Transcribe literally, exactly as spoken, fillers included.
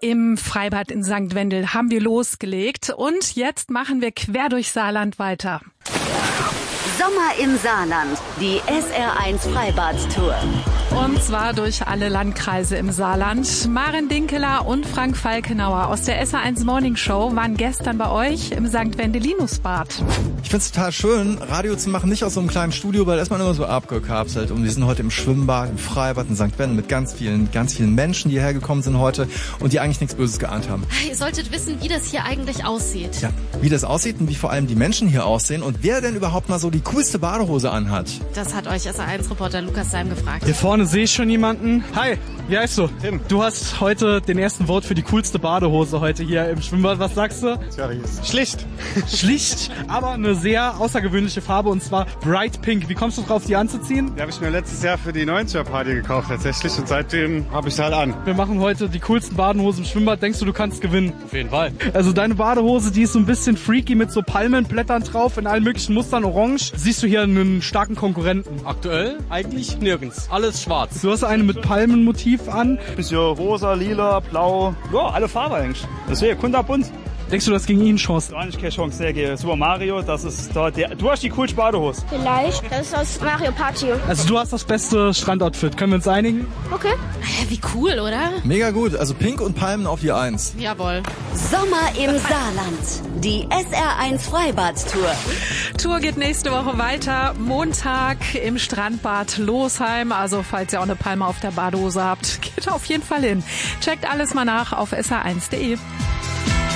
im Freibad in Sankt Wendel haben wir losgelegt und jetzt machen wir quer durch Saarland weiter. Sommer im Saarland, die S R eins Freibad-Tour. Und zwar durch alle Landkreise im Saarland. Maren Dinkeler und Frank Falkenauer aus der S R eins Morning Show waren gestern bei euch im Sankt Wendelinusbad. Ich find's total schön, Radio zu machen, nicht aus so einem kleinen Studio, weil da ist man immer so abgekapselt. Und wir sind heute im Schwimmbad, im Freibad in Sankt Wendel mit ganz vielen, ganz vielen Menschen, die hierher gekommen sind heute und die eigentlich nichts Böses geahnt haben. Ihr solltet wissen, wie das hier eigentlich aussieht. Ja, wie das aussieht und wie vor allem die Menschen hier aussehen und wer denn überhaupt mal so die coolste Badehose anhat. Das hat euch S R eins Reporter Lukas Seim gefragt. Hier vorne sehe ich schon jemanden. Hi, wie heißt du? Tim. Du hast heute den ersten Wort für die coolste Badehose heute hier im Schwimmbad. Was sagst du? Schlicht. Schlicht, aber eine sehr außergewöhnliche Farbe und zwar Bright Pink. Wie kommst du drauf, die anzuziehen? Die habe ich mir letztes Jahr für die neunziger-Party gekauft tatsächlich und seitdem habe ich sie halt an. Wir machen heute die coolsten Badehosen im Schwimmbad. Denkst du, du kannst gewinnen? Auf jeden Fall. Also deine Badehose, die ist so ein bisschen freaky mit so Palmenblättern drauf, in allen möglichen Mustern, orange. Siehst du hier einen starken Konkurrenten? Aktuell eigentlich nirgends. Alles schwarz. Du hast eine mit Palmenmotiv an. Bisschen rosa, lila, blau. Ja, alle Farben eigentlich. Deswegen, kunterbunt. Denkst du, das gegen ihn Chance? Gar nicht keine Chance, sehr gerne. Super Mario, das ist da der. Du hast die coolste Badehose. Vielleicht. Das ist aus Mario Party. Also du hast das beste Strandoutfit. Können wir uns einigen? Okay. Wie cool, oder? Mega gut, also Pink und Palmen auf die Eins. Jawohl. Sommer im Saarland, die S R eins Freibad-Tour. Tour geht nächste Woche weiter. Montag im Strandbad Losheim. Also falls ihr auch eine Palme auf der Badehose habt, geht auf jeden Fall hin. Checkt alles mal nach auf S R eins punkt de.